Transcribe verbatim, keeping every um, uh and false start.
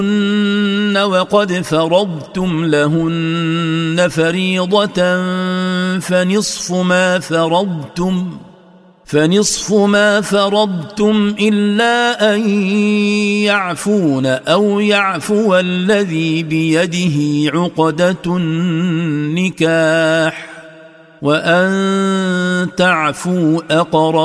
وقد فرضتم لهن فريضة فنصف ما فرضتم فنصف ما فرضتم إلا أن يعفون أو يعفو الذي بيده عقدة النكاح وأن تعفوا أقرب